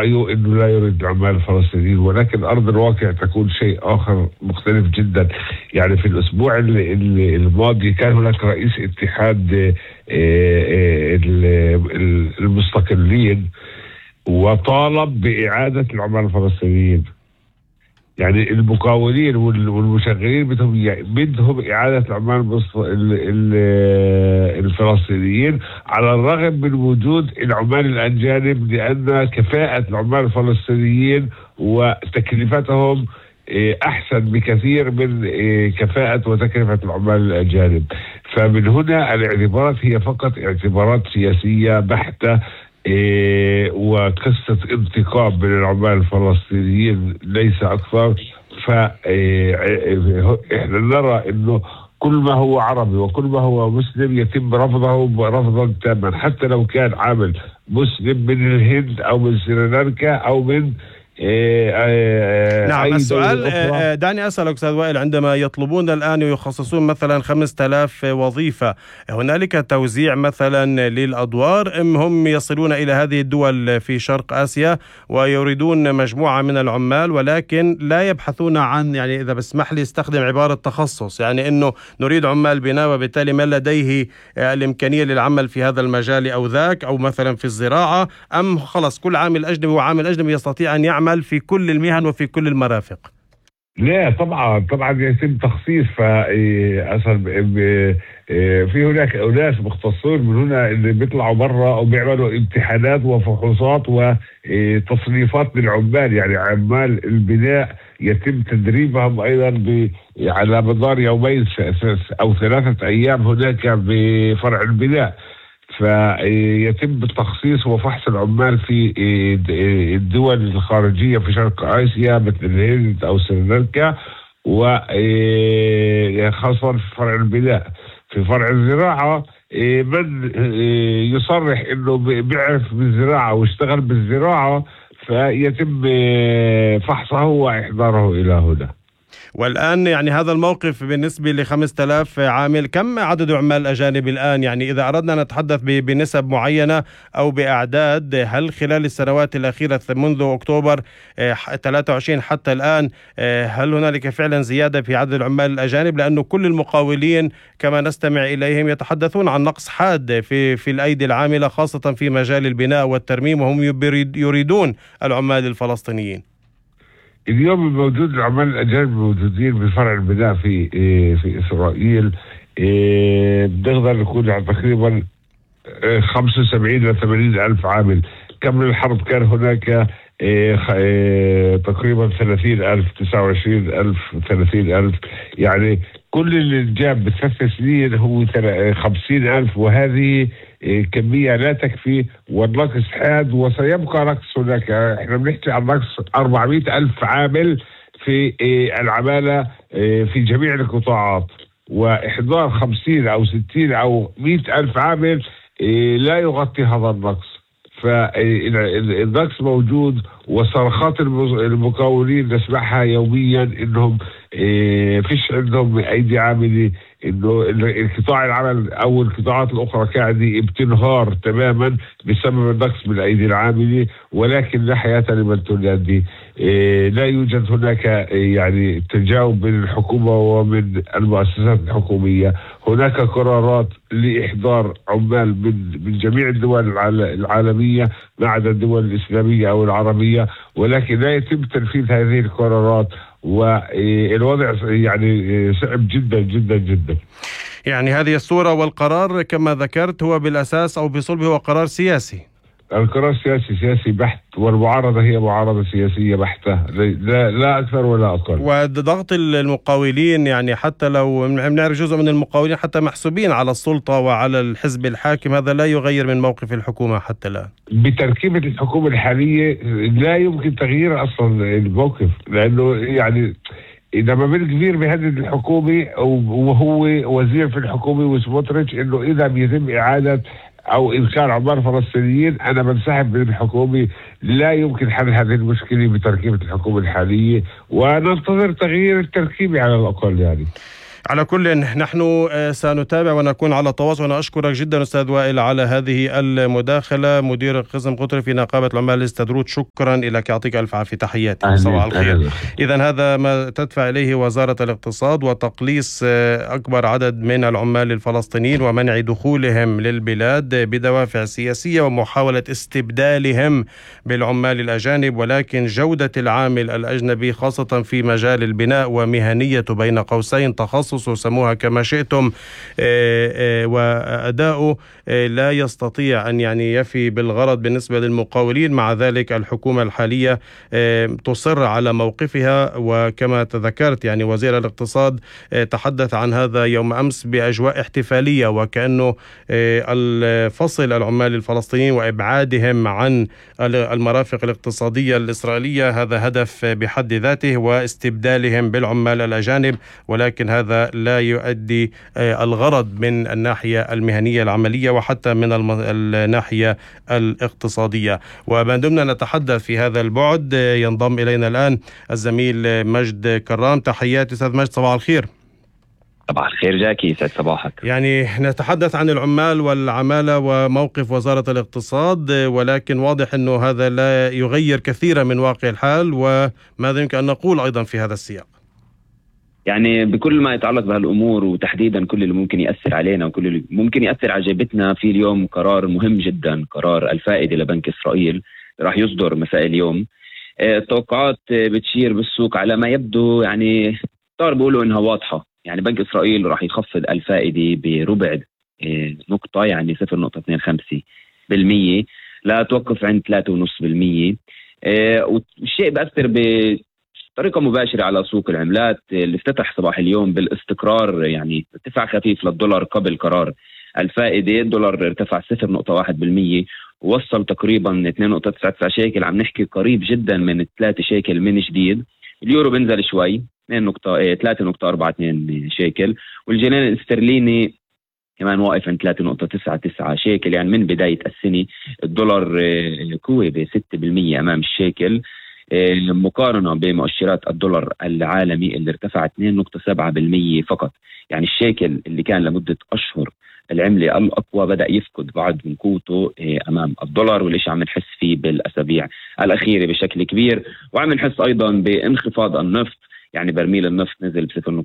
رأيه أنه لا يريد العمال الفلسطينيين، ولكن أرض الواقع تكون شيء آخر مختلف جدا. يعني في الأسبوع الماضي كان هناك رئيس اتحاد المستقلين وطالب بإعادة العمال الفلسطينيين. يعني المقاولين والمشغلين بدهم إعادة العمال الفلسطينيين على الرغم من وجود العمال الأجانب، لأن كفاءة العمال الفلسطينيين وتكلفتهم أحسن بكثير من كفاءة وتكلفة العمال الأجانب. فمن هنا الاعتبارات هي فقط اعتبارات سياسية بحتة، وقصة انتقام من العمال الفلسطينيين ليس أكثر. فإحنا نرى أنه كل ما هو عربي وكل ما هو مسلم يتم رفضه رفضا تاما، حتى لو كان عامل مسلم من الهند أو من سريلانكا أو من نعم. السؤال دعني أسألك أستاذ وائل، عندما يطلبون الآن ويخصصون مثلا 5000 وظيفة، هنالك توزيع مثلا للأدوار أم هم يصلون إلى هذه الدول في شرق آسيا ويريدون مجموعة من العمال ولكن لا يبحثون عن، يعني إذا بسمح لي استخدم عبارة تخصص، يعني أنه نريد عمال بناء وبالتالي من لديه الإمكانية للعمل في هذا المجال أو ذاك أو مثلا في الزراعة، أم خلص كل عامل أجنبي وعامل أجنبي يستطيع أن يعمل في كل المهن وفي كل المرافق؟ لا طبعا يتم تخصيص. في هناك أناس مختصين من هنا اللي بيطلعوا برا أو بيعملوا امتحانات وفحوصات وتصنيفات للعمال. يعني عمال البناء يتم تدريبهم أيضا على مدار يومين أو 3 أيام هناك بفرع البناء، فيتم التخصيص وفحص العمال في الدول الخارجية في شرق آسيا مثل الهند أو سريلانكا، وخاصة في فرع البناء. في فرع الزراعة من يصرح انه بيعرف بالزراعة واشتغل بالزراعة فيتم فحصه واحضاره الى هنا. والآن يعني هذا الموقف بالنسبة ل 5000 عامل، كم عدد عمال أجانب الآن؟ يعني إذا أردنا أن نتحدث بنسب معينة أو بأعداد، هل خلال السنوات الأخيرة منذ أكتوبر 23 حتى الآن هل هنالك فعلا زيادة في عدد العمال الأجانب؟ لأنه كل المقاولين كما نستمع إليهم يتحدثون عن نقص حاد في الأيدي العاملة خاصة في مجال البناء والترميم، وهم يريدون العمال الفلسطينيين. اليوم الموجود العمال الأجانب الموجودين بفرع البناء في إسرائيل بنقدر نقول يعني تقريبا 75 إلى 80 ألف عامل. قبل الحرب كان هناك تقريبا 30 ألف 29 ألف 30 ألف. يعني كل اللي جاب ب3 سنين هو 50 ألف، وهذه كمية لا تكفي والنقص حاد وسيبقى نقص هناك. احنا بنحكي عن نقص 400 ألف عامل في العمالة في جميع القطاعات، وإحضار 50 أو 60 أو 100 ألف عامل لا يغطي هذا النقص. فالنقص موجود، وصرخات المقاولين نسمعها يوميا انهم فيش عندهم ايدي عامله، انه القطاع العمل او القطاعات الاخرى قاعده بتنهار تماما بسبب النقص من الايدي العامله، ولكن لا حياه لمن تنادي. لا يوجد هناك يعني تجاوب بين الحكومه ومن المؤسسات الحكوميه. هناك قرارات لاحضار عمال من جميع الدول العالميه ما عدا الدول الاسلاميه او العربيه، ولكن لا يتم تنفيذ هذه القرارات، والوضع يعني صعب جدا جدا جدا. يعني هذه الصورة، والقرار كما ذكرت هو بالأساس أو بصلبه هو قرار سياسي. القرار سياسي بحت، والمعارضة هي معارضة سياسية بحتة، لا أكثر ولا أقل. وضغط المقاولين، يعني حتى لو نعرف جزء من المقاولين حتى محسوبين على السلطة وعلى الحزب الحاكم، هذا لا يغير من موقف الحكومة حتى الآن. بتركيبة الحكومة الحالية لا يمكن تغيير أصلا الموقف، لأنه يعني إذا ما بين كبير بهدد الحكومة وهو وزير في الحكومة وسموتريتش إنه إذا بيتم إعادة أو إنشاء عمال فلسطينيين أنا بنسحب من الحكومة. لا يمكن حل هذه المشكلة بتركيبة الحكومة الحالية، وننتظر تغيير التركيبة على الأقل. يعني على كل نحن سنتابع ونكون على تواصل. وأنا أشكرك جدا أستاذ وائل على هذه المداخلة، مدير قسم قطري في نقابة العمال الاستدرود. شكرا لك، يعطيك ألف عافية، تحياتي، صباح الخير. إذن هذا ما تدفع إليه وزارة الاقتصاد، وتقليص أكبر عدد من العمال الفلسطينيين ومنع دخولهم للبلاد بدوافع سياسية ومحاولة استبدالهم بالعمال الأجانب، ولكن جودة العامل الأجنبي خاصة في مجال البناء ومهنيته بين قوسين تخصصه سموها كما شئتم وأداؤه لا يستطيع أن يفي بالغرض بالنسبة للمقاولين. مع ذلك الحكومة الحالية تصر على موقفها، وكما تذكرت وزير الاقتصاد تحدث عن هذا يوم أمس بأجواء احتفالية، وكأنه الفصل العمال الفلسطينيين وإبعادهم عن المرافق الاقتصادية الإسرائيلية هذا هدف بحد ذاته، واستبدالهم بالعمال الأجانب، ولكن هذا لا يؤدي الغرض من الناحية المهنية العملية وحتى من الناحية الاقتصادية. وما دمنا نتحدث في هذا البعد ينضم إلينا الآن الزميل مجد كرام. تحياتي أستاذ مجد، صباح الخير. صباح الخير جاكي، يسعد صباحك. نتحدث عن العمال والعمالة وموقف وزارة الاقتصاد، ولكن واضح أنه هذا لا يغير كثيرا من واقع الحال، وماذا يمكن أن نقول أيضا في هذا السياق؟ بكل ما يتعلق بهالأمور، وتحديدا كل اللي ممكن يأثر علينا وكل اللي ممكن يأثر على جيبتنا، في اليوم قرار مهم جدا، قرار الفائدة لبنك إسرائيل راح يصدر مساء اليوم. التوقعات بتشير بالسوق على ما يبدو صار بيقولوا إنها واضحة. بنك إسرائيل راح يخفض الفائدة بربع نقطة، 0.25%، لا توقف عند 3.5%. والشيء بأثر بطريقة مباشرة على سوق العملات اللي افتتح صباح اليوم بالاستقرار. ارتفاع خفيف للدولار قبل قرار الفائدة، الدولار ارتفع 0.1% ووصل تقريبا 2.99 شيكل. عم نحكي قريب جدا من 3 شيكل من جديد. اليورو بنزل شوي 3.42 شيكل، والجنيه الاسترليني كمان واقف عند 3.99 شيكل. من بداية السنة الدولار قوي ب6% أمام الشيكل، مقارنة بمؤشرات الدولار العالمي اللي ارتفع 2.7% فقط. الشيكل اللي كان لمدة أشهر العملة الأقوى بدأ يفقد بعض من قوته أمام الدولار، واللي عم نحس فيه بالأسابيع الأخيرة بشكل كبير. وعم نحس أيضا بانخفاض النفط، برميل النفط نزل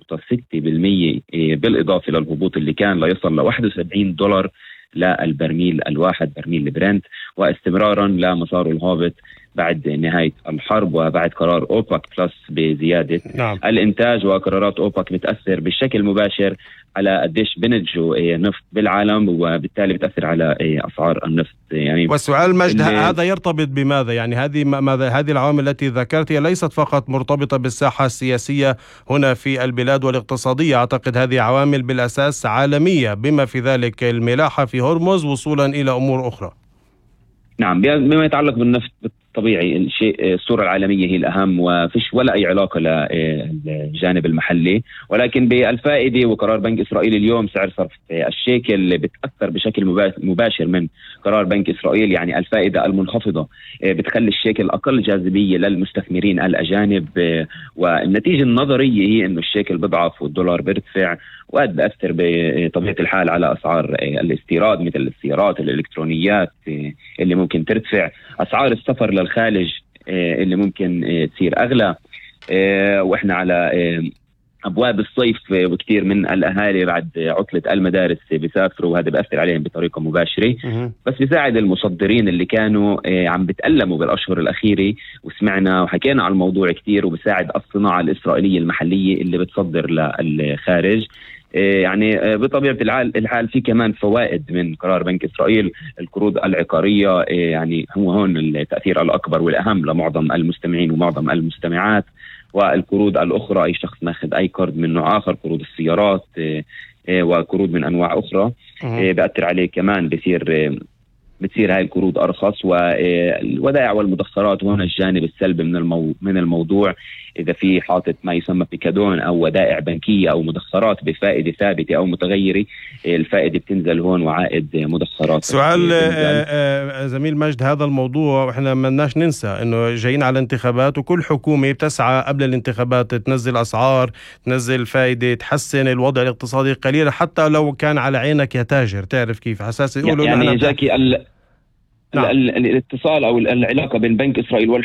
ب0.6% بالإضافة للهبوط اللي كان ليصل ل $71 للبرميل الواحد، برميل البرنت، واستمرارا لمساره الهابط بعد نهاية الحرب وبعد قرار أوبك بلس بزيادة الإنتاج. وقرارات أوبك بتأثر بشكل مباشر على قديش بنتجوا نفط بالعالم، وبالتالي بتأثر على أسعار النفط. والسؤال مجد، هذا يرتبط بماذا؟ هذه العوامل التي ذكرت هي ليست فقط مرتبطة بالساحة السياسية هنا في البلاد والاقتصادية، أعتقد هذه عوامل بالأساس عالمية، بما في ذلك الملاحة في هرمز وصولا إلى أمور أخرى. نعم، بما يتعلق بالنفط طبيعي الصورة العالمية هي الأهم، وفيش ولا أي علاقة للجانب المحلي. ولكن بالفائدة وقرار بنك إسرائيل اليوم، سعر صرف الشيكل بتأثر بشكل مباشر من قرار بنك إسرائيل. الفائدة المنخفضة بتخلي الشيكل أقل جاذبية للمستثمرين الأجانب، والنتيجة النظرية هي أنه الشيكل بضعف والدولار بيرتفع، وقد بأثر بطبيعة الحال على أسعار الاستيراد مثل السيارات، الإلكترونيات اللي ممكن ترتفع، أسعار السفر للخارج اللي ممكن تصير أغلى. وإحنا على أبواب الصيف، وكثير من الأهالي بعد عطلة المدارس بيسافروا، وهذا بأثر عليهم بطريقة مباشرة. بس بيساعد المصدرين اللي كانوا عم بتألموا بالأشهر الأخيرة، وسمعنا وحكينا على الموضوع كثير، وبيساعد الصناعة الإسرائيلية المحلية اللي بتصدر للخارج. بطبيعة الحال في كمان فوائد من قرار بنك إسرائيل. القروض العقارية هو هون التأثير الأكبر والأهم لمعظم المستمعين ومعظم المستمعات، والقروض الأخرى أي شخص ماخذ أي قرض من نوع آخر، قروض السيارات وقروض من أنواع أخرى بأثر عليه كمان، بصير بتصير هاي القروض أرخص. والودائع والمدخرات هنا الجانب السلبي من الموضوع. إذا في حاطط ما يسمى بيكادون أو ودائع بنكية أو مدخرات بفائدة ثابتة أو متغيرة، الفائدة بتنزل هون وعائد مدخرات. سؤال زميل مجد، هذا الموضوع وإحنا ما بدناش ننسى إنه جايين على انتخابات، وكل حكومة بتسعى قبل الانتخابات تنزل أسعار، تنزل فائدة، تحسن الوضع الاقتصادي قليلا حتى لو كان على عينك يا تاجر. تعرف كيف حساس يقولوا يعني جاكي الاتصال أو العلاقة بين بنك إسرائيل